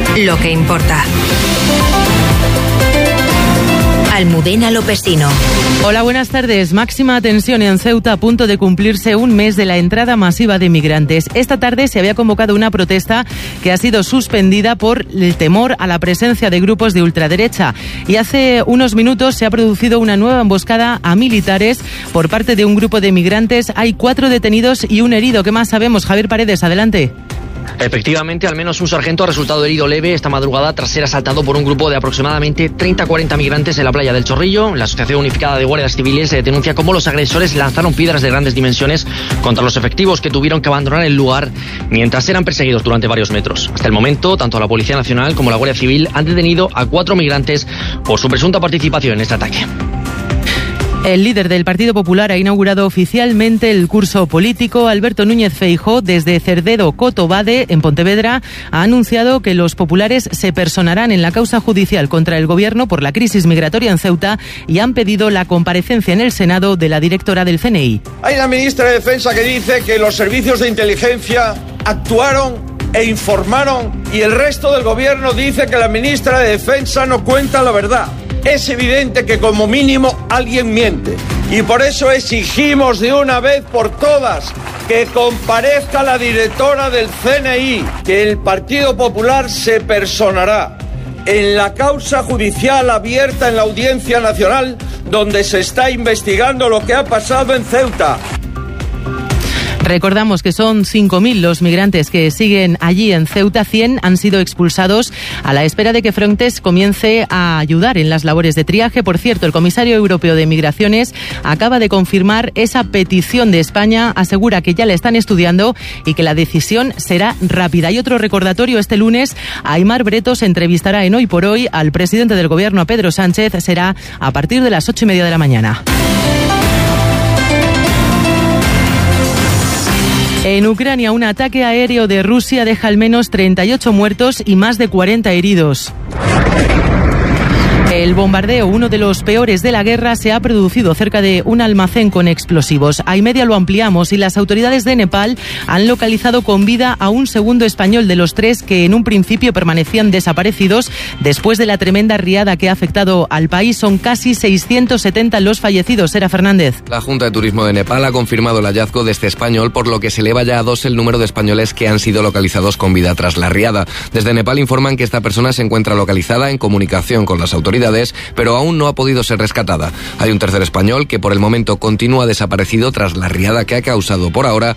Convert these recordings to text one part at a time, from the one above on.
lo que importa. Almudena Lopesino. Hola, buenas tardes. Máxima tensión en Ceuta, a punto de cumplirse un mes de la entrada masiva de migrantes. Esta tarde se había convocado una protesta que ha sido suspendida por el temor a la presencia de grupos de ultraderecha. Y hace unos minutos se ha producido una nueva emboscada a militares por parte de un grupo de migrantes. Hay 4 detenidos y un herido. ¿Qué más sabemos? Javier Paredes, adelante. Efectivamente, al menos un sargento ha resultado herido leve esta madrugada tras ser asaltado por un grupo de aproximadamente 30-40 migrantes en la playa del Chorrillo. La Asociación Unificada de Guardias Civiles denuncia cómo los agresores lanzaron piedras de grandes dimensiones contra los efectivos que tuvieron que abandonar el lugar mientras eran perseguidos durante varios metros. Hasta el momento, tanto la Policía Nacional como la Guardia Civil han detenido a 4 migrantes por su presunta participación en este ataque. El líder del Partido Popular ha inaugurado oficialmente el curso político. Alberto Núñez Feijóo, desde Cerdedo Cotobade, en Pontevedra, ha anunciado que los populares se personarán en la causa judicial contra el Gobierno por la crisis migratoria en Ceuta y han pedido la comparecencia en el Senado de la directora del CNI. Hay una ministra de Defensa que dice que los servicios de inteligencia actuaron e informaron y el resto del Gobierno dice que la ministra de Defensa no cuenta la verdad. Es evidente que como mínimo alguien miente y por eso exigimos de una vez por todas que comparezca la directora del CNI, que el Partido Popular se personará en la causa judicial abierta en la Audiencia Nacional donde se está investigando lo que ha pasado en Ceuta. Recordamos que son 5.000 los migrantes que siguen allí en Ceuta. 100 han sido expulsados a la espera de que Frontex comience a ayudar en las labores de triaje. Por cierto, el comisario europeo de Migraciones acaba de confirmar esa petición de España. Asegura que ya la están estudiando y que la decisión será rápida. Y otro recordatorio: este lunes Aimar Bretos entrevistará en Hoy por Hoy al presidente del Gobierno, a Pedro Sánchez. Será a partir de las 8:30 de la mañana. En Ucrania, un ataque aéreo de Rusia deja al menos 38 muertos y más de 40 heridos. El bombardeo, uno de los peores de la guerra, se ha producido cerca de un almacén con explosivos. A media lo ampliamos y las autoridades de Nepal han localizado con vida a un segundo español de los 3 que en un principio permanecían desaparecidos. Después de la tremenda riada que ha afectado al país, son casi 670 los fallecidos. Sera Fernández. La Junta de Turismo de Nepal ha confirmado el hallazgo de este español, por lo que se eleva ya a 2 el número de españoles que han sido localizados con vida tras la riada. Desde Nepal informan que esta persona se encuentra localizada en comunicación con las autoridades, pero aún no ha podido ser rescatada. Hay un tercer español que por el momento continúa desaparecido tras la riada que ha causado por ahora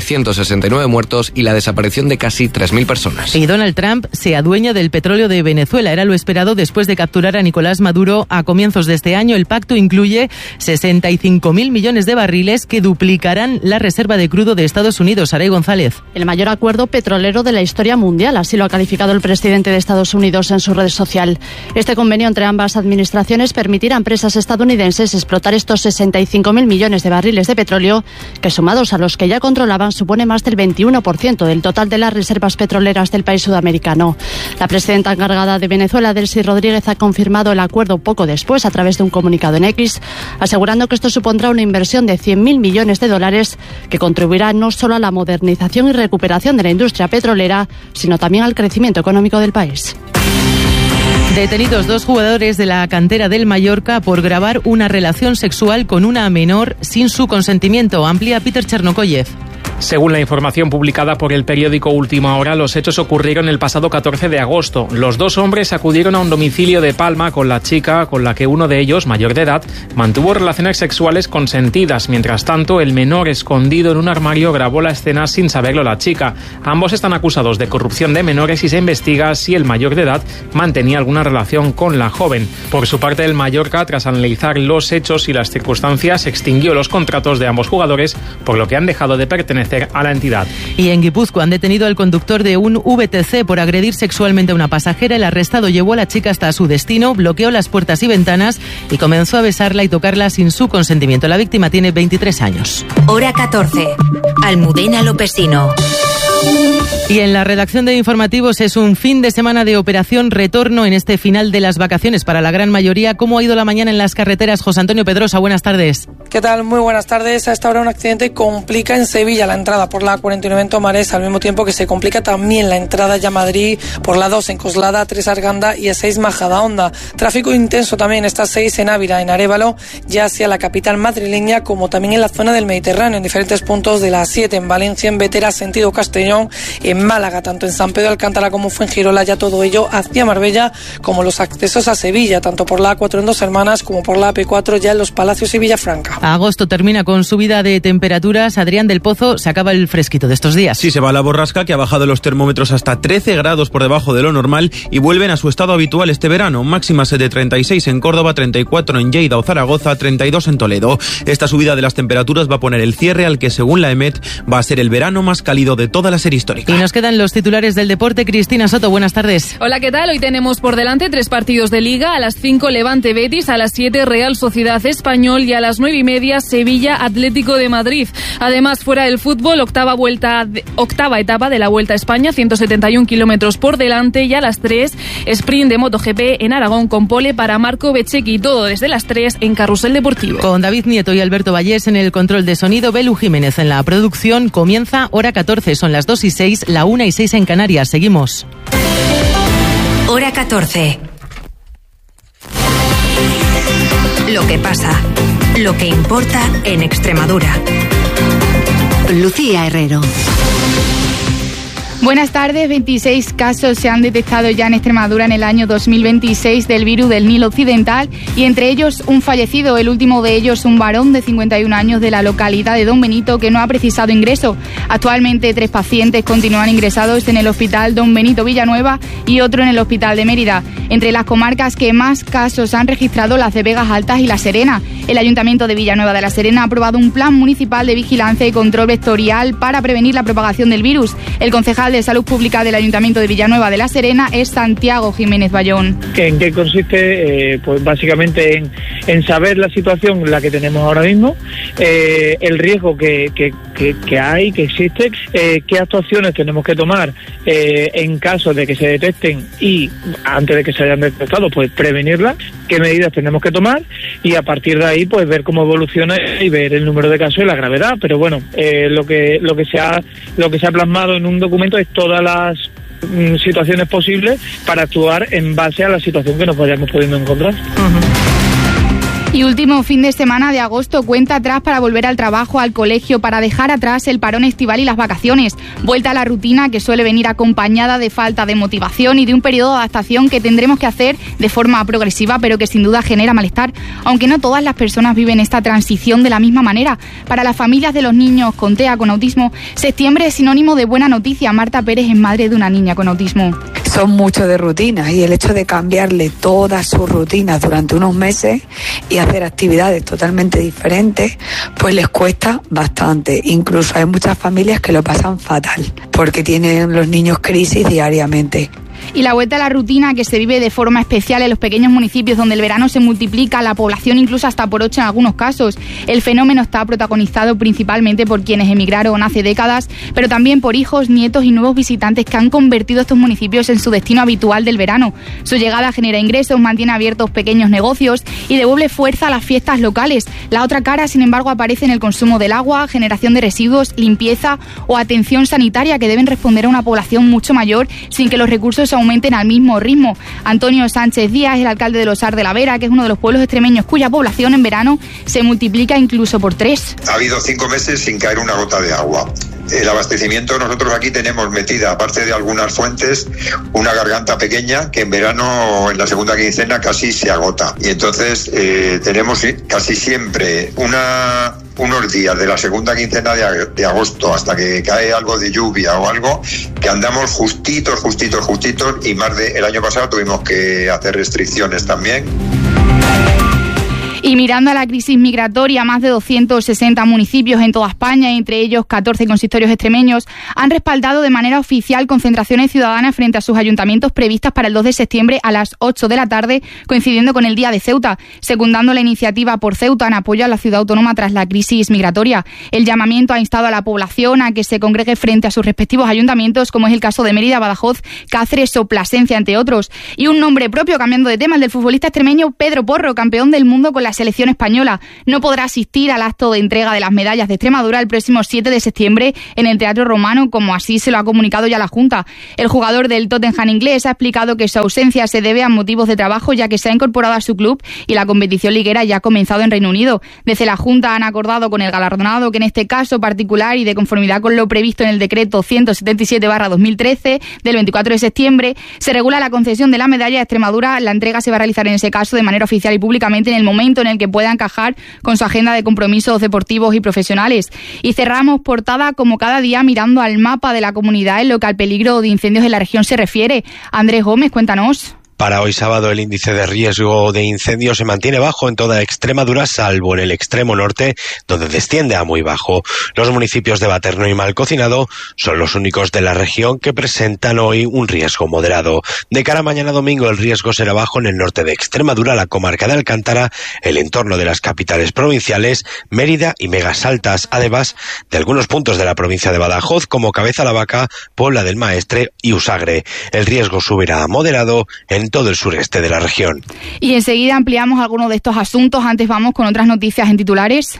669 muertos y la desaparición de casi 3.000 personas. Y Donald Trump se adueña del petróleo de Venezuela. Era lo esperado después de capturar a Nicolás Maduro a comienzos de este año. El pacto incluye 65.000 millones de barriles que duplicarán la reserva de crudo de Estados Unidos. Saray González. El mayor acuerdo petrolero de la historia mundial, así lo ha calificado el presidente de Estados Unidos en su red social. Este convenio entre ambas administraciones permitirá a empresas estadounidenses explotar estos 65.000 millones de barriles de petróleo, que sumados a los que ya controlaban supone más del 21% del total de las reservas petroleras del país sudamericano. La presidenta encargada de Venezuela, Delcy Rodríguez, ha confirmado el acuerdo poco después a través de un comunicado en X, asegurando que esto supondrá una inversión de 100.000 millones de dólares que contribuirá no solo a la modernización y recuperación de la industria petrolera, sino también al crecimiento económico del país. Detenidos 2 jugadores de la cantera del Mallorca por grabar una relación sexual con una menor sin su consentimiento. Amplía Peter Chernokoyev. Según la información publicada por el periódico Última Hora, los hechos ocurrieron el pasado 14 de agosto. Los 2 hombres acudieron a un domicilio de Palma con la chica, con la que uno de ellos, mayor de edad, mantuvo relaciones sexuales consentidas. Mientras tanto, el menor, escondido en un armario, grabó la escena sin saberlo la chica. Ambos están acusados de corrupción de menores y se investiga si el mayor de edad mantenía alguna relación con la joven. Por su parte, el Mallorca, tras analizar los hechos y las circunstancias, extinguió los contratos de ambos jugadores, por lo que han dejado de pertenecer a la entidad. Y en Guipúzcoa han detenido al conductor de un VTC por agredir sexualmente a una pasajera. El arrestado llevó a la chica hasta su destino, bloqueó las puertas y ventanas y comenzó a besarla y tocarla sin su consentimiento. La víctima tiene 23 años. Hora 14. Almudena Lopesino. Y en la redacción de informativos es un fin de semana de operación retorno en este final de las vacaciones para la gran mayoría. ¿Cómo ha ido la mañana en las carreteras? José Antonio Pedrosa, buenas tardes. ¿Qué tal? Muy buenas tardes. A esta hora un accidente complica en Sevilla la entrada por la 49 en Tomares, al mismo tiempo que se complica también la entrada ya a Madrid por la 2 en Coslada, 3 Arganda y A6 Majadahonda. Tráfico intenso también esta 6 en Ávila, en Arévalo, ya hacia la capital madrileña, como también en la zona del Mediterráneo, en diferentes puntos de la 7 en Valencia, en Vetera, sentido Castellón, en Málaga, tanto en San Pedro de Alcántara como Fuengirola, ya todo ello hacia Marbella, como los accesos a Sevilla, tanto por la A4 en Dos Hermanas como por la AP4 ya en Los Palacios y Villafranca. Agosto termina con subida de temperaturas. Adrián del Pozo, se acaba el fresquito de estos días. Sí, se va la borrasca, que ha bajado los termómetros hasta 13 grados por debajo de lo normal y vuelven a su estado habitual este verano. Máximas de 36 en Córdoba, 34 en Lleida o Zaragoza, 32 en Toledo. Esta subida de las temperaturas va a poner el cierre al que, según la EMET, va a ser el verano más cálido de toda la serie histórica. Y nos quedan los titulares del deporte. Cristina Soto, buenas tardes. Hola, ¿qué tal? Hoy tenemos por delante 3 partidos de Liga. A las 5 Levante Betis, a las 7 Real Sociedad Español y a las 9:30 Sevilla Atlético de Madrid. Además, fuera del fútbol, octava etapa de la Vuelta a España, 171 kilómetros por delante, y a las 3 sprint de MotoGP en Aragón con pole para Marco Bezzecchi. Todo desde las 3 en Carrusel Deportivo. Con David Nieto y Alberto Vallés en el control de sonido, Belu Jiménez en la producción. Comienza hora 14, son las 2:06, la 1:06 en Canarias. Seguimos. Hora 14. Lo que pasa, lo que importa en Extremadura. Lucía Herrero. Buenas tardes. 26 casos se han detectado ya en Extremadura en el año 2026 del virus del Nilo Occidental, y entre ellos un fallecido, el último de ellos un varón de 51 años de la localidad de Don Benito que no ha precisado ingreso. Actualmente 3 pacientes continúan ingresados en el Hospital Don Benito Villanueva y otro en el Hospital de Mérida. Entre las comarcas que más casos han registrado, las de Vegas Altas y La Serena. El Ayuntamiento de Villanueva de la Serena ha aprobado un plan municipal de vigilancia y control vectorial para prevenir la propagación del virus. El concejal de Salud Pública del Ayuntamiento de Villanueva de la Serena es Santiago Jiménez Bayón. ¿En qué consiste? Pues básicamente en saber la situación la que tenemos ahora mismo, el riesgo que hay, que existe, qué actuaciones tenemos que tomar en caso de que se detecten y antes de que se hayan detectado, pues prevenirlas, qué medidas tenemos que tomar, y a partir de ahí pues ver cómo evoluciona y ver el número de casos y la gravedad. Pero bueno, lo que se ha plasmado en un documento es todas las situaciones posibles para actuar en base a la situación que nos vayamos pudiendo encontrar. Y último fin de semana de agosto, cuenta atrás para volver al trabajo, al colegio, para dejar atrás el parón estival y las vacaciones. Vuelta a la rutina que suele venir acompañada de falta de motivación y de un periodo de adaptación que tendremos que hacer de forma progresiva, pero que sin duda genera malestar, aunque no todas las personas viven esta transición de la misma manera. Para las familias de los niños con TEA, con autismo, septiembre es sinónimo de buena noticia. Marta Pérez es madre de una niña con autismo. Son mucho de rutinas, y el hecho de cambiarle todas sus rutinas durante unos meses y hacer actividades totalmente diferentes, pues les cuesta bastante. Incluso hay muchas familias que lo pasan fatal porque tienen los niños crisis diariamente. Y la vuelta a la rutina que se vive de forma especial en los pequeños municipios donde el verano se multiplica, la población incluso hasta por 8 en algunos casos. El fenómeno está protagonizado principalmente por quienes emigraron hace décadas, pero también por hijos, nietos y nuevos visitantes que han convertido estos municipios en su destino habitual del verano. Su llegada genera ingresos, mantiene abiertos pequeños negocios y devuelve fuerza a las fiestas locales. La otra cara, sin embargo, aparece en el consumo del agua, generación de residuos, limpieza o atención sanitaria, que deben responder a una población mucho mayor sin que los recursos aumenten al mismo ritmo. Antonio Sánchez Díaz, el alcalde de Losar de la Vera, que es uno de los pueblos extremeños cuya población en verano se multiplica incluso por 3. Ha habido 5 meses sin caer una gota de agua. El abastecimiento, nosotros aquí tenemos metida, aparte de algunas fuentes, una garganta pequeña que en verano, en la segunda quincena, casi se agota. Y entonces tenemos casi siempre unos días de la segunda quincena de agosto hasta que cae algo de lluvia o algo, que andamos justitos, y más de el año pasado tuvimos que hacer restricciones también. Y Y mirando a la crisis migratoria, más de 260 municipios en toda España, entre ellos 14 consistorios extremeños, han respaldado de manera oficial concentraciones ciudadanas frente a sus ayuntamientos previstas para el 2 de septiembre a las 8 de la tarde, coincidiendo con el Día de Ceuta, secundando la iniciativa por Ceuta en apoyo a la ciudad autónoma tras la crisis migratoria. El llamamiento ha instado a la población a que se congregue frente a sus respectivos ayuntamientos, como es el caso de Mérida, Badajoz, Cáceres o Plasencia, entre otros. Y un nombre propio, cambiando de tema, el del futbolista extremeño Pedro Porro, campeón del mundo con la selección española. No podrá asistir al acto de entrega de las medallas de Extremadura el próximo 7 de septiembre en el Teatro Romano, como así se lo ha comunicado ya la Junta. El jugador del Tottenham inglés ha explicado que su ausencia se debe a motivos de trabajo, ya que se ha incorporado a su club y la competición liguera ya ha comenzado en Reino Unido. Desde la Junta han acordado con el galardonado que en este caso particular y de conformidad con lo previsto en el decreto 177/2013 del 24 de septiembre, se regula la concesión de la medalla de Extremadura. La entrega se va a realizar en ese caso de manera oficial y públicamente en el momento en el que pueda encajar con su agenda de compromisos deportivos y profesionales. Y cerramos portada como cada día mirando al mapa de la comunidad en lo que al peligro de incendios en la región se refiere. Andrés Gómez, cuéntanos. Para hoy sábado el índice de riesgo de incendio se mantiene bajo en toda Extremadura, salvo en el extremo norte, donde desciende a muy bajo. Los municipios de Baterno y Malcocinado son los únicos de la región que presentan hoy un riesgo moderado. De cara a mañana domingo el riesgo será bajo en el norte de Extremadura, la comarca de Alcántara, el entorno de las capitales provinciales, Mérida y Megas Altas, además de algunos puntos de la provincia de Badajoz como Cabeza la Vaca, Puebla del Maestre y Usagre. El riesgo subirá a moderado en todo el sureste de la región. Y enseguida ampliamos algunos de estos asuntos. Antes vamos con otras noticias en titulares.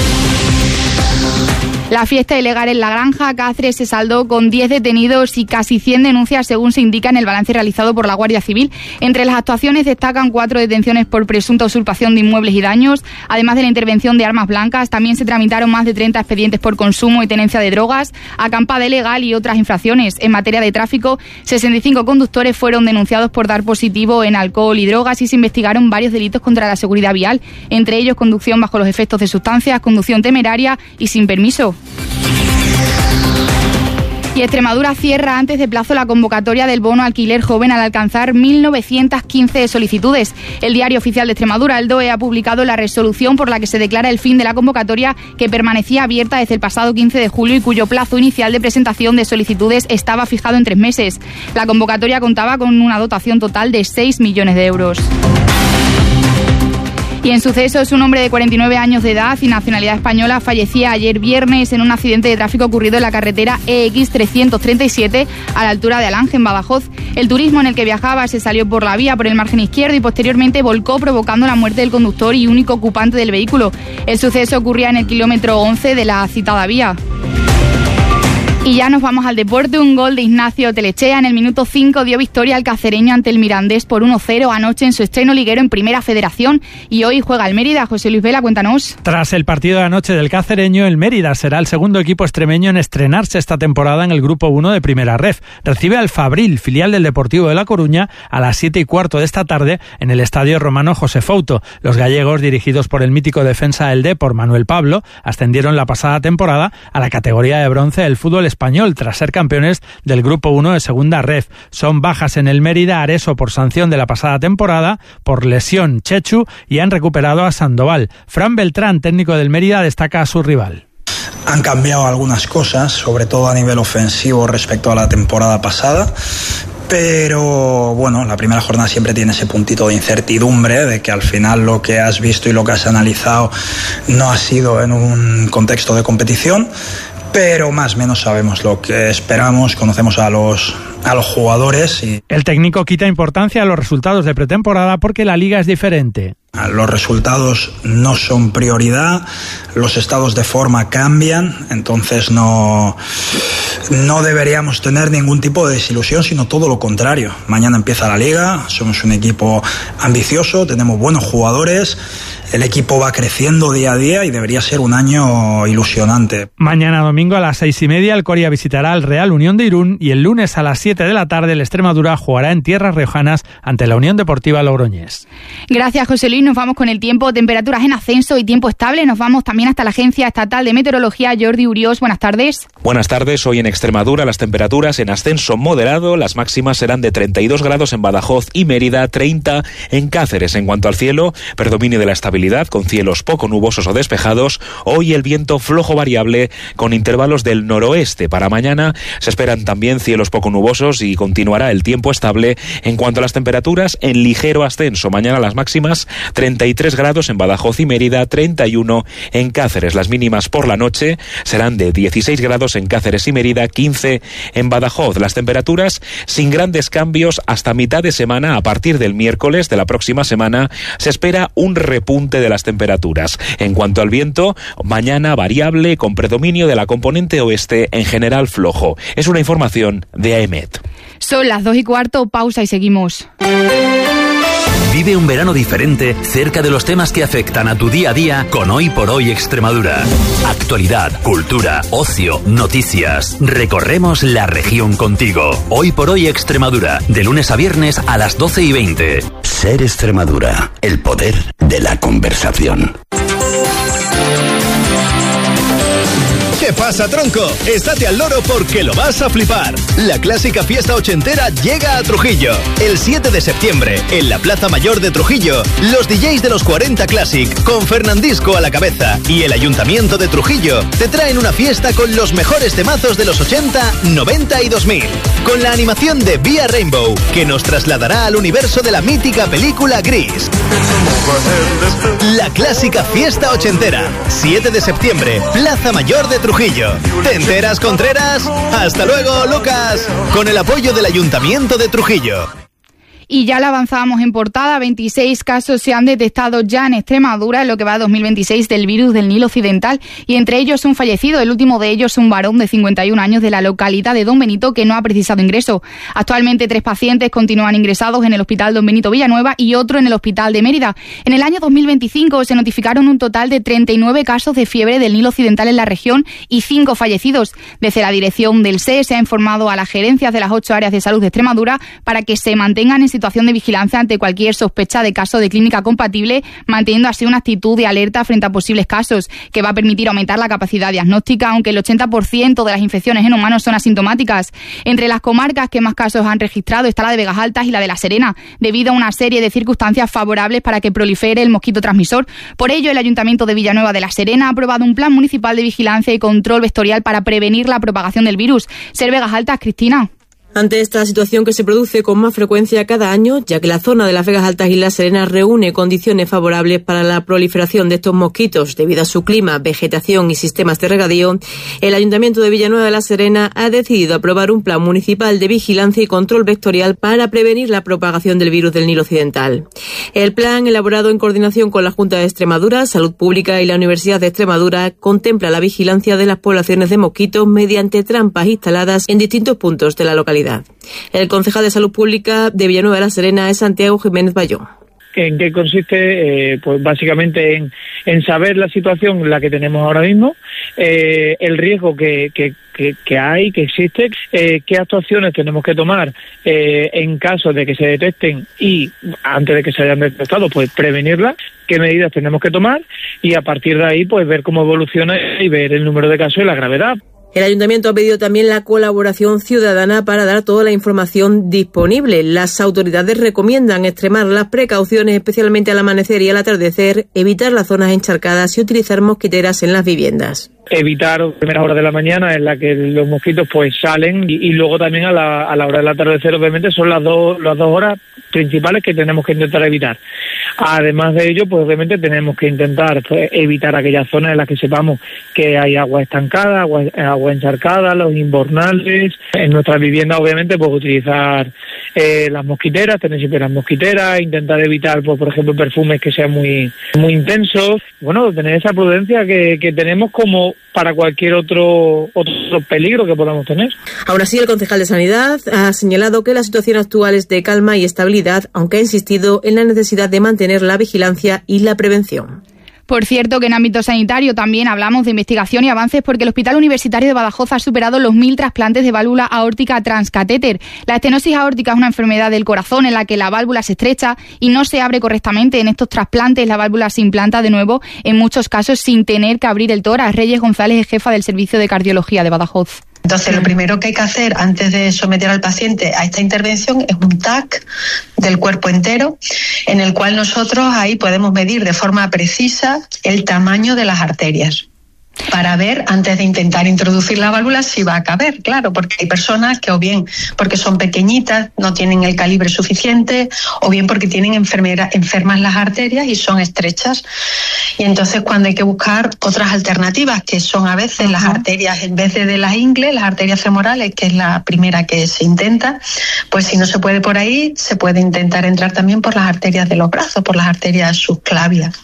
La fiesta ilegal en La Granja, Cáceres, se saldó con 10 detenidos y casi 100 denuncias, según se indica en el balance realizado por la Guardia Civil. Entre las actuaciones destacan 4 detenciones por presunta usurpación de inmuebles y daños. Además de la intervención de armas blancas, también se tramitaron más de 30 expedientes por consumo y tenencia de drogas, acampada ilegal y otras infracciones. En materia de tráfico, 65 conductores fueron denunciados por dar positivo en alcohol y drogas y se investigaron varios delitos contra la seguridad vial, entre ellos conducción bajo los efectos de sustancias, conducción temeraria y sin permiso. Y Extremadura cierra antes de plazo la convocatoria del bono alquiler joven al alcanzar 1.915 solicitudes. El Diario Oficial de Extremadura, el DOE, ha publicado la resolución por la que se declara el fin de la convocatoria, que permanecía abierta desde el pasado 15 de julio y cuyo plazo inicial de presentación de solicitudes estaba fijado en 3 meses. La convocatoria contaba con una dotación total de 6 millones de euros. Y en sucesos, un hombre de 49 años de edad y nacionalidad española fallecía ayer viernes en un accidente de tráfico ocurrido en la carretera EX 337 a la altura de Alange, en Badajoz. El turismo en el que viajaba se salió por la vía por el margen izquierdo y posteriormente volcó, provocando la muerte del conductor y único ocupante del vehículo. El suceso ocurría en el kilómetro 11 de la citada vía. Y ya nos vamos al deporte. Un gol de Ignacio Telechea en el minuto 5 dio victoria al cacereño ante el Mirandés por 1-0 anoche en su estreno liguero en Primera Federación, y hoy juega el Mérida. José Luis Vela, cuéntanos. Tras el partido de anoche del cacereño, el Mérida será el segundo equipo extremeño en estrenarse esta temporada en el Grupo 1 de Primera Ref. Recibe al Fabril, filial del Deportivo de La Coruña, a las 7:15 de esta tarde en el Estadio Romano José Fouto. Los gallegos, dirigidos por el mítico defensa del Depor, Manuel Pablo, ascendieron la pasada temporada a la categoría de bronce del fútbol español tras ser campeones del Grupo 1 de Segunda Ref. Son bajas en el Mérida Areso por sanción de la pasada temporada, por lesión Chechu, y han recuperado a Sandoval. Fran Beltrán, técnico del Mérida, destaca a su rival. Han cambiado algunas cosas, sobre todo a nivel ofensivo respecto a la temporada pasada. Pero bueno, la primera jornada siempre tiene ese puntito de incertidumbre, de que al final lo que has visto y lo que has analizado no ha sido en un contexto de competición. Pero más o menos sabemos lo que esperamos, conocemos a los jugadores. Y el técnico quita importancia a los resultados de pretemporada porque la liga es diferente. Los resultados no son prioridad, los estados de forma cambian, entonces no deberíamos tener ningún tipo de desilusión, sino todo lo contrario. Mañana empieza la liga, somos un equipo ambicioso, tenemos buenos jugadores, el equipo va creciendo día a día y debería ser un año ilusionante. Mañana domingo a las 6:30 el Coria visitará al Real Unión de Irún, y el lunes a las 7 de la tarde el Extremadura jugará en tierras riojanas ante la Unión Deportiva Logroñés. Gracias, José Luis. Madrid nos vamos con el tiempo, temperaturas en ascenso y tiempo estable. Nos vamos también hasta la Agencia Estatal de Meteorología. Jordi Uriós, buenas tardes. Buenas tardes. Hoy en Extremadura las temperaturas en ascenso moderado. Las máximas serán de 32 grados en Badajoz y Mérida, 30 en Cáceres. En cuanto al cielo, predominio de la estabilidad con cielos poco nubosos o despejados. Hoy el viento flojo variable con intervalos del noroeste. Para mañana se esperan también cielos poco nubosos y continuará el tiempo estable. En cuanto a las temperaturas, en ligero ascenso. Mañana las máximas 33 grados en Badajoz y Mérida, 31 en Cáceres. Las mínimas por la noche serán de 16 grados en Cáceres y Mérida, 15 en Badajoz. Las temperaturas sin grandes cambios hasta mitad de semana. A partir del miércoles de la próxima semana se espera un repunte de las temperaturas. En cuanto al viento, mañana variable con predominio de la componente oeste, en general flojo. Es una información de AEMET. Son las 2:15, pausa y seguimos. Vive un verano diferente cerca de los temas que afectan a tu día a día con Hoy por Hoy Extremadura. Actualidad, cultura, ocio, noticias. Recorremos la región contigo. Hoy por Hoy Extremadura, de lunes a viernes a las 12:20. Ser Extremadura, el poder de la conversación. ¿Qué pasa, tronco? Estate al loro porque lo vas a flipar. La clásica fiesta ochentera llega a Trujillo. El 7 de septiembre, en la Plaza Mayor de Trujillo, los DJs de los 40 Classic, con Fernandisco a la cabeza, y el Ayuntamiento de Trujillo, te traen una fiesta con los mejores temazos de los 80, 90 y 2000. Con la animación de Vía Rainbow, que nos trasladará al universo de la mítica película Gris. La clásica fiesta ochentera, 7 de septiembre, Plaza Mayor de Trujillo. ¿Te enteras, Contreras? Hasta luego, Lucas. Con el apoyo del Ayuntamiento de Trujillo. Y ya la avanzábamos en portada, 26 casos se han detectado ya en Extremadura en lo que va a 2026 del virus del Nilo Occidental, y entre ellos un fallecido, el último de ellos un varón de 51 años de la localidad de Don Benito que no ha precisado ingreso. Actualmente 3 pacientes continúan ingresados en el Hospital Don Benito Villanueva y otro en el Hospital de Mérida. En el año 2025 se notificaron un total de 39 casos de fiebre del Nilo Occidental en la región y 5 fallecidos. Desde la dirección del SE se ha informado a las gerencias de las 8 áreas de salud de Extremadura para que se mantengan en situación de vigilancia ante cualquier sospecha de caso de clínica compatible, manteniendo así una actitud de alerta frente a posibles casos, que va a permitir aumentar la capacidad diagnóstica, aunque el 80% de las infecciones en humanos son asintomáticas. Entre las comarcas que más casos han registrado está la de Vegas Altas y la de La Serena, debido a una serie de circunstancias favorables para que prolifere el mosquito transmisor. Por ello, el Ayuntamiento de Villanueva de La Serena ha aprobado un plan municipal de vigilancia y control vectorial para prevenir la propagación del virus. Ser Vegas Altas, Cristina. Ante esta situación que se produce con más frecuencia cada año, ya que la zona de las Vegas Altas y La Serena reúne condiciones favorables para la proliferación de estos mosquitos debido a su clima, vegetación y sistemas de regadío, el Ayuntamiento de Villanueva de La Serena ha decidido aprobar un plan municipal de vigilancia y control vectorial para prevenir la propagación del virus del Nilo Occidental. El plan, elaborado en coordinación con la Junta de Extremadura, Salud Pública y la Universidad de Extremadura, contempla la vigilancia de las poblaciones de mosquitos mediante trampas instaladas en distintos puntos de la localidad. El concejal de Salud Pública de Villanueva de La Serena es Santiago Jiménez Bayón. ¿En qué consiste? Pues básicamente en saber la situación la que tenemos ahora mismo, el riesgo que hay, que existe, qué actuaciones tenemos que tomar en caso de que se detecten y antes de que se hayan detectado, pues prevenirlas, qué medidas tenemos que tomar y a partir de ahí pues ver cómo evoluciona y ver el número de casos y la gravedad. El Ayuntamiento ha pedido también la colaboración ciudadana para dar toda la información disponible. Las autoridades recomiendan extremar las precauciones, especialmente al amanecer y al atardecer, evitar las zonas encharcadas y utilizar mosquiteras en las viviendas. Evitar primeras horas de la mañana en la que los mosquitos pues salen y luego también a la hora del atardecer, obviamente son las dos horas principales que tenemos que intentar evitar. Además de ello, pues obviamente tenemos que intentar pues, evitar aquellas zonas en las que sepamos que hay agua estancada, agua encharcada, los invernales. En nuestras viviendas obviamente pues utilizar las mosquiteras, tener siempre las mosquiteras, intentar evitar pues por ejemplo perfumes que sean muy intensos. Bueno, tener esa prudencia que tenemos como para cualquier otro peligro que podamos tener. Aún así, el concejal de Sanidad ha señalado que la situación actual es de calma y estabilidad, aunque ha insistido en la necesidad de mantener la vigilancia y la prevención. Por cierto, que en ámbito sanitario también hablamos de investigación y avances porque el Hospital Universitario de Badajoz ha superado los 1000 trasplantes de válvula aórtica transcatéter. La estenosis aórtica es una enfermedad del corazón en la que la válvula se estrecha y no se abre correctamente. En estos trasplantes la válvula se implanta de nuevo, en muchos casos sin tener que abrir el tórax. Reyes González es jefa del Servicio de Cardiología de Badajoz. Entonces, lo primero que hay que hacer antes de someter al paciente a esta intervención es un TAC del cuerpo entero, en el cual nosotros ahí podemos medir de forma precisa el tamaño de las arterias, para ver, antes de intentar introducir la válvula, si va a caber, claro, porque hay personas que o bien porque son pequeñitas, no tienen el calibre suficiente, o bien porque tienen enfermas las arterias y son estrechas. Y entonces cuando hay que buscar otras alternativas, que son a veces las arterias, en vez de las ingles, las arterias femorales, que es la primera que se intenta, pues si no se puede por ahí, se puede intentar entrar también por las arterias de los brazos, por las arterias subclavias.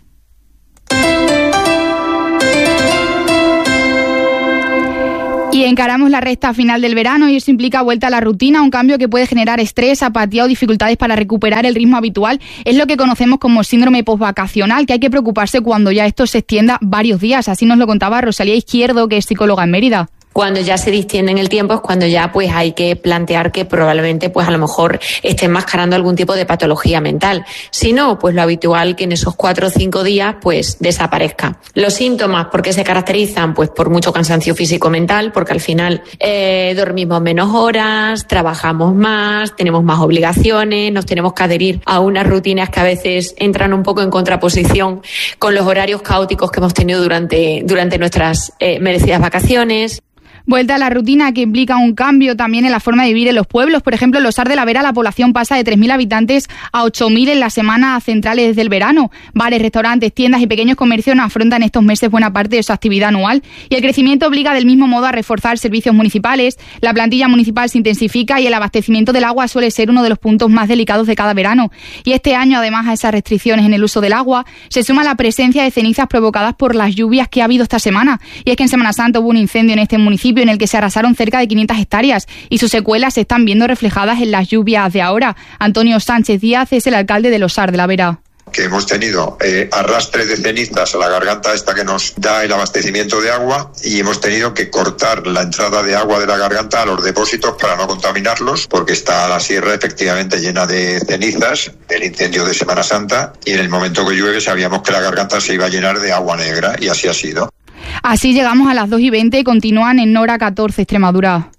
Y encaramos la recta final del verano y eso implica vuelta a la rutina, un cambio que puede generar estrés, apatía o dificultades para recuperar el ritmo habitual. Es lo que conocemos como síndrome postvacacional, que hay que preocuparse cuando ya esto se extienda varios días. Así nos lo contaba Rosalía Izquierdo, que es psicóloga en Mérida. Cuando ya se distiende en el tiempo es cuando ya pues hay que plantear que probablemente pues a lo mejor esté enmascarando algún tipo de patología mental. Si no, pues lo habitual que en esos 4 o 5 días pues desaparezca. Los síntomas, ¿por qué se caracterizan? Pues por mucho cansancio físico-mental, porque al final dormimos menos horas, trabajamos más, tenemos más obligaciones, nos tenemos que adherir a unas rutinas que a veces entran un poco en contraposición con los horarios caóticos que hemos tenido durante nuestras merecidas vacaciones. Vuelta a la rutina que implica un cambio también en la forma de vivir en los pueblos. Por ejemplo, en los Sar de la Vera la población pasa de 3.000 habitantes a 8.000 en las semanas centrales del verano. Bares, restaurantes, tiendas y pequeños comercios afrontan estos meses buena parte de su actividad anual y el crecimiento obliga del mismo modo a reforzar servicios municipales. La plantilla municipal se intensifica y el abastecimiento del agua suele ser uno de los puntos más delicados de cada verano. Y este año, además a esas restricciones en el uso del agua, se suma la presencia de cenizas provocadas por las lluvias que ha habido esta semana. Y es que en Semana Santa hubo un incendio en este municipio en el que se arrasaron cerca de 500 hectáreas y sus secuelas se están viendo reflejadas en las lluvias de ahora. Antonio Sánchez Díaz es el alcalde de los Sar de la Vera. Que hemos tenido arrastre de cenizas a la garganta esta que nos da el abastecimiento de agua y hemos tenido que cortar la entrada de agua de la garganta a los depósitos para no contaminarlos porque está la sierra efectivamente llena de cenizas del incendio de Semana Santa y en el momento que llueve sabíamos que la garganta se iba a llenar de agua negra y así ha sido. Así llegamos a las 2:20 y continúan en Nora 14, Extremadura.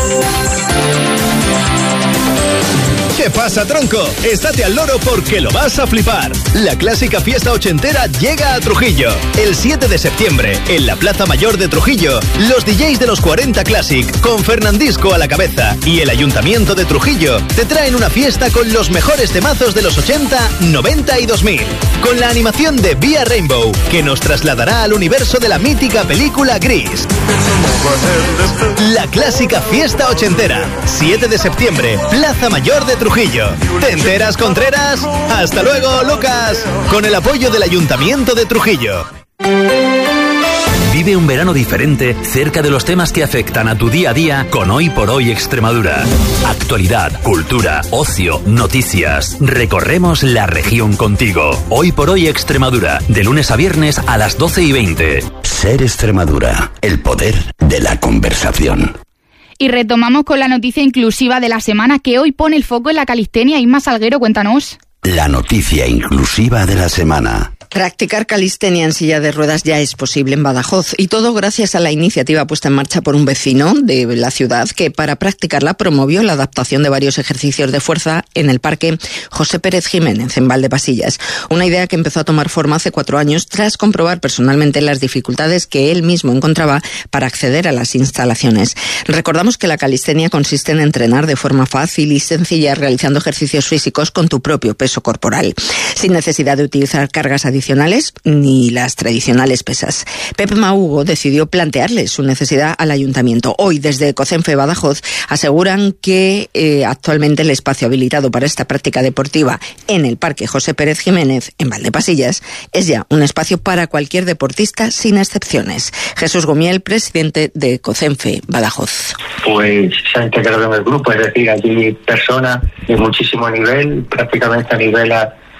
¿Qué pasa, tronco? Estate al loro porque lo vas a flipar. La clásica fiesta ochentera llega a Trujillo. El 7 de septiembre, en la Plaza Mayor de Trujillo, los DJs de los 40 Classic, con Fernandisco a la cabeza, y el Ayuntamiento de Trujillo, te traen una fiesta con los mejores temazos de los 80, 90 y 2000. Con la animación de Vía Rainbow, que nos trasladará al universo de la mítica película Gris. La clásica fiesta ochentera. 7 de septiembre, Plaza Mayor de Trujillo. ¿Te enteras, Contreras? Hasta luego, Lucas. Con el apoyo del Ayuntamiento de Trujillo. Vive un verano diferente cerca de los temas que afectan a tu día a día con Hoy por Hoy Extremadura. Actualidad, cultura, ocio, noticias. Recorremos la región contigo. Hoy por Hoy Extremadura, de lunes a viernes a las 12:20. Ser Extremadura, el poder de la conversación. Y retomamos con la noticia inclusiva de la semana que hoy pone el foco en la calistenia. Isma Salguero, cuéntanos. La noticia inclusiva de la semana. Practicar calistenia en silla de ruedas ya es posible en Badajoz y todo gracias a la iniciativa puesta en marcha por un vecino de la ciudad que para practicarla promovió la adaptación de varios ejercicios de fuerza en el parque José Pérez Jiménez en Valdepasillas. Una idea que empezó a tomar forma hace 4 años tras comprobar personalmente las dificultades que él mismo encontraba para acceder a las instalaciones. Recordamos que la calistenia consiste en entrenar de forma fácil y sencilla realizando ejercicios físicos con tu propio peso corporal, sin necesidad de utilizar cargas adicionales ni las tradicionales pesas. Pepe Mahugo decidió plantearle su necesidad al ayuntamiento. Hoy, desde COCENFE Badajoz, aseguran que actualmente el espacio habilitado para esta práctica deportiva en el Parque José Pérez Jiménez, en Valdepasillas, es ya un espacio para cualquier deportista sin excepciones. Jesús Gomiel, presidente de COCENFE Badajoz. Pues se ha integrado en el grupo, es decir, allí personas de muchísimo nivel, prácticamente a nivel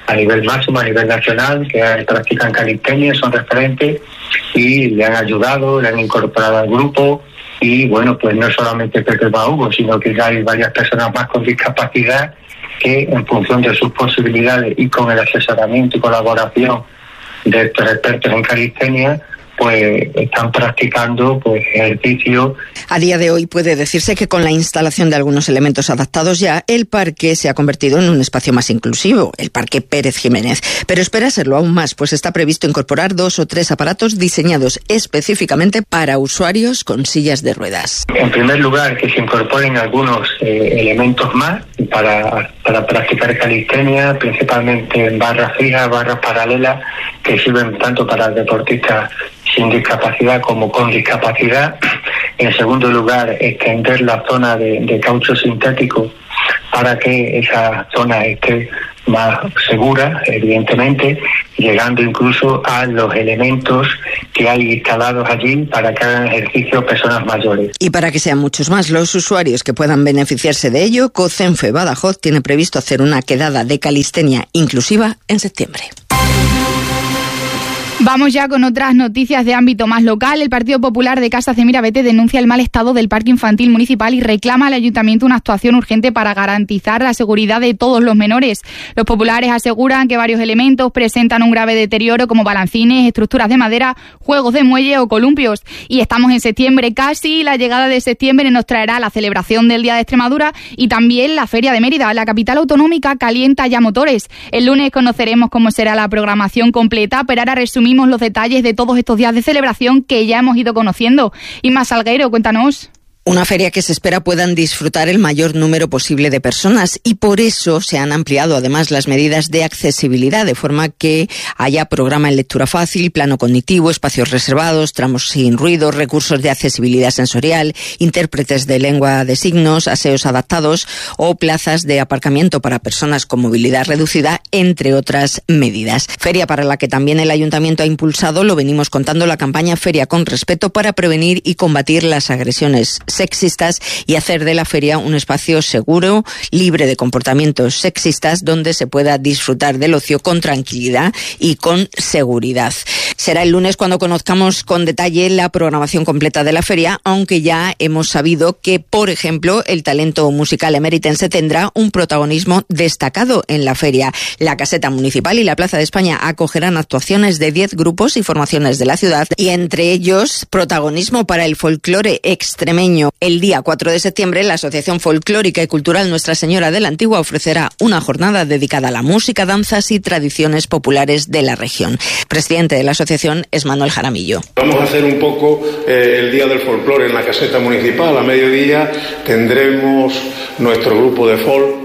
a nivel máximo, a nivel nacional, que practican calistenia, son referentes y le han ayudado, le han incorporado al grupo. Y bueno, pues no solamente Pepe Hugo, sino que ya hay varias personas más con discapacidad que en función de sus posibilidades y con el asesoramiento y colaboración de estos expertos en calistenia, pues están practicando pues ejercicio. A día de hoy puede decirse que con la instalación de algunos elementos adaptados ya, el parque se ha convertido en un espacio más inclusivo, el Parque Pérez Jiménez. Pero espera serlo aún más, pues está previsto incorporar 2 o 3 aparatos diseñados específicamente para usuarios con sillas de ruedas. En primer lugar, que se incorporen algunos elementos más para practicar calistenia, principalmente en barras fijas, barras paralelas, que sirven tanto para deportistas sin discapacidad como con discapacidad. En segundo lugar, extender la zona de caucho sintético para que esa zona esté más segura, evidentemente, llegando incluso a los elementos que hay instalados allí para que hagan ejercicio personas mayores. Y para que sean muchos más los usuarios que puedan beneficiarse de ello, COCENFE Badajoz tiene previsto hacer una quedada de calistenia inclusiva en septiembre. Vamos ya con otras noticias de ámbito más local. El Partido Popular de Casas de Mirabete denuncia el mal estado del parque infantil municipal y reclama al Ayuntamiento una actuación urgente para garantizar la seguridad de todos los menores. Los populares aseguran que varios elementos presentan un grave deterioro, como balancines, estructuras de madera, juegos de muelle o columpios. Y estamos en septiembre casi. La llegada de septiembre nos traerá la celebración del Día de Extremadura y también la Feria de Mérida. La capital autonómica calienta ya motores. El lunes conoceremos cómo será la programación completa, pero ahora resumimos los detalles de todos estos días de celebración que ya hemos ido conociendo. Inma Salgueiro, cuéntanos. Una feria que se espera puedan disfrutar el mayor número posible de personas y por eso se han ampliado además las medidas de accesibilidad, de forma que haya programa en lectura fácil, plano cognitivo, espacios reservados, tramos sin ruido, recursos de accesibilidad sensorial, intérpretes de lengua de signos, aseos adaptados o plazas de aparcamiento para personas con movilidad reducida, entre otras medidas. Feria para la que también el Ayuntamiento ha impulsado, lo venimos contando, la campaña Feria con Respeto para prevenir y combatir las agresiones sexistas y hacer de la feria un espacio seguro, libre de comportamientos sexistas, donde se pueda disfrutar del ocio con tranquilidad y con seguridad. Será el lunes cuando conozcamos con detalle la programación completa de la feria, aunque ya hemos sabido que, por ejemplo, el talento musical emeritense tendrá un protagonismo destacado en la feria. La Caseta Municipal y la Plaza de España acogerán actuaciones de 10 grupos y formaciones de la ciudad y entre ellos protagonismo para el folclore extremeño. El día 4 de septiembre, la Asociación Folclórica y Cultural Nuestra Señora de la Antigua ofrecerá una jornada dedicada a la música, danzas y tradiciones populares de la región. Presidente de la asociación es Manuel Jaramillo. Vamos a hacer un poco el Día del Folclore en la Caseta Municipal. A mediodía tendremos nuestro grupo de folk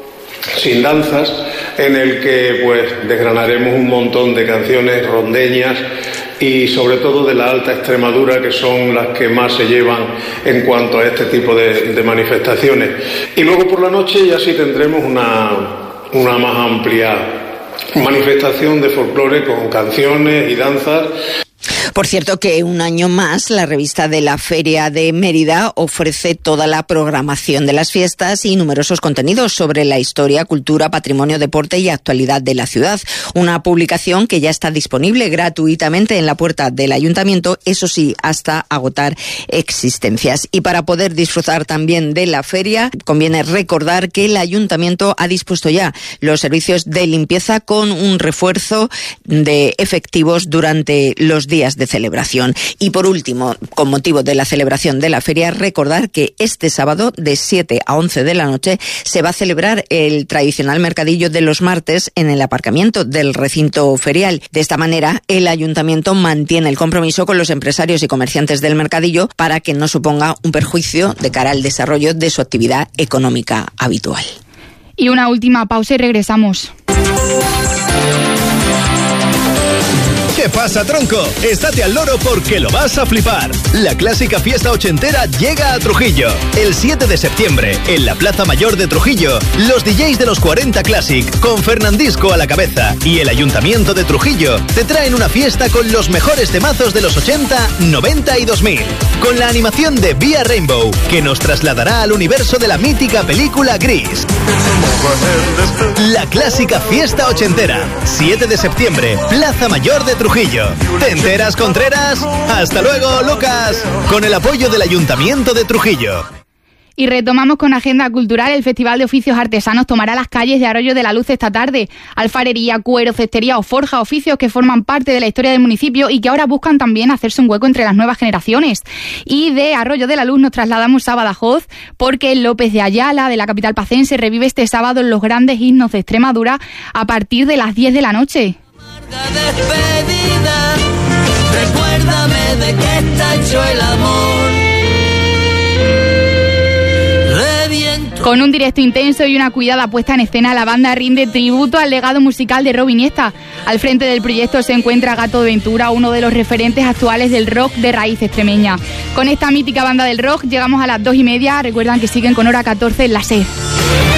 sin danzas, en el que pues desgranaremos un montón de canciones rondeñas y sobre todo de la Alta Extremadura, que son las que más se llevan en cuanto a este tipo de manifestaciones. Y luego por la noche ya sí tendremos una más amplia manifestación de folclore con canciones y danzas. Por cierto que un año más la revista de la Feria de Mérida ofrece toda la programación de las fiestas y numerosos contenidos sobre la historia, cultura, patrimonio, deporte y actualidad de la ciudad. Una publicación que ya está disponible gratuitamente en la puerta del Ayuntamiento, eso sí, hasta agotar existencias. Y para poder disfrutar también de la feria, conviene recordar que el Ayuntamiento ha dispuesto ya los servicios de limpieza con un refuerzo de efectivos durante los días de celebración. Y por último, con motivo de la celebración de la feria, recordar que este sábado de 7 a 11 de la noche se va a celebrar el tradicional mercadillo de los martes en el aparcamiento del recinto ferial. De esta manera, el Ayuntamiento mantiene el compromiso con los empresarios y comerciantes del mercadillo para que no suponga un perjuicio de cara al desarrollo de su actividad económica habitual. Y una última pausa y regresamos. ¿Qué ¿Qué pasa, tronco? Estate al loro porque lo vas a flipar. La clásica fiesta ochentera llega a Trujillo. El 7 de septiembre, en la Plaza Mayor de Trujillo, los DJs de los 40 Classic, con Fernandisco a la cabeza, y el Ayuntamiento de Trujillo, te traen una fiesta con los mejores temazos de los 80, 90 y 2000. Con la animación de Vía Rainbow, que nos trasladará al universo de la mítica película Gris. La clásica fiesta ochentera, 7 de septiembre, Plaza Mayor de Trujillo. ¿Te enteras, Contreras? Hasta luego, Lucas. Con el apoyo del Ayuntamiento de Trujillo. Y retomamos con agenda cultural. El Festival de Oficios Artesanos tomará las calles de Arroyo de la Luz esta tarde. Alfarería, cuero, cestería o forja, oficios que forman parte de la historia del municipio y que ahora buscan también hacerse un hueco entre las nuevas generaciones. Y de Arroyo de la Luz nos trasladamos a Badajoz, porque López de Ayala, de la capital pacense, revive este sábado los grandes himnos de Extremadura a partir de las 10 de la noche. Despedida, recuérdame de qué está hecho el amor. Con un directo intenso y una cuidada puesta en escena, la banda rinde tributo al legado musical de Rob Iniesta. Al frente del proyecto se encuentra Gato de Ventura, uno de los referentes actuales del rock de raíz extremeña. Con esta mítica banda del rock llegamos a las 2:30. Recuerdan que siguen con Hora 14 en la SER.